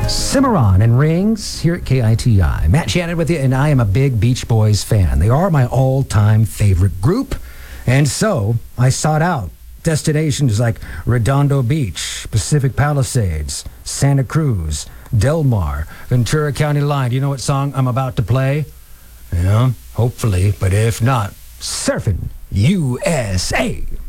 Cimarron and Rings here at KITI. Matt Shannon with you, and I am a big Beach Boys fan. They are my all-time favorite group, and so I sought out destinations like Redondo Beach, Pacific Palisades, Santa Cruz, Del Mar, Ventura County line. Do you know what song I'm about to play? Yeah, hopefully, but if not, Surfing USA.